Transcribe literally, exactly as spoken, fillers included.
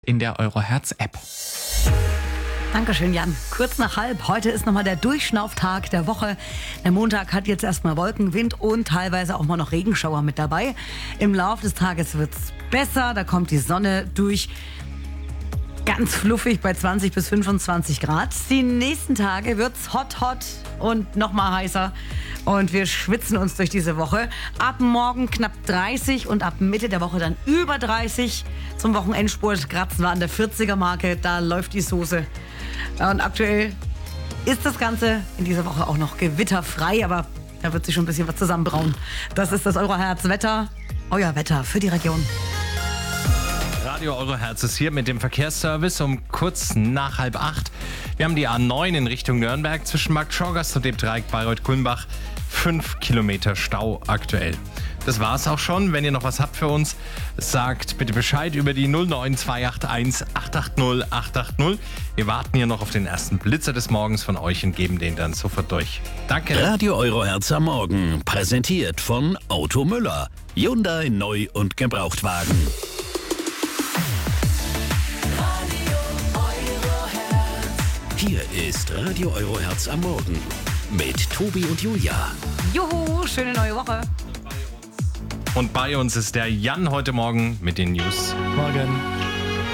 in der Euro-Hertz-App. Dankeschön, Jan. Kurz nach halb. Heute ist nochmal der Durchschnauftag der Woche. Der Montag hat jetzt erstmal Wolken, Wind und teilweise auch mal noch Regenschauer mit dabei. Im Laufe des Tages wird es besser. Da kommt die Sonne durch. Ganz fluffig bei zwanzig bis fünfundzwanzig Grad. Die nächsten Tage wird's hot, hot und nochmal heißer. Und wir schwitzen uns durch diese Woche. Ab morgen knapp dreißig und ab Mitte der Woche dann über dreißig. Zum Wochenendspurt kratzen wir an der vierziger-Marke. Da läuft die Soße. Und aktuell ist das Ganze in dieser Woche auch noch gewitterfrei. Aber da wird sich schon ein bisschen was zusammenbrauen. Das ist das Euro-Hertz-Wetter. Euer Wetter für die Region. Radio Euro-Hertz ist hier mit dem Verkehrsservice um kurz nach halb acht. Wir haben die A neun in Richtung Nürnberg zwischen Markt Schorgast und dem Dreieck Bayreuth-Kulmbach. Fünf Kilometer Stau aktuell. Das war's auch schon. Wenn ihr noch was habt für uns, sagt bitte Bescheid über die null neun zwei acht eins acht acht null acht acht null. Wir warten hier noch auf den ersten Blitzer des Morgens von euch und geben den dann sofort durch. Danke. Radio Euro-Hertz am Morgen. Präsentiert von Auto Müller. Hyundai Neu- und Gebrauchtwagen. Hier ist Radio Euro-Hertz am Morgen mit Tobi und Julia. Juhu, schöne neue Woche. Und bei uns ist der Jan heute Morgen mit den News. Morgen.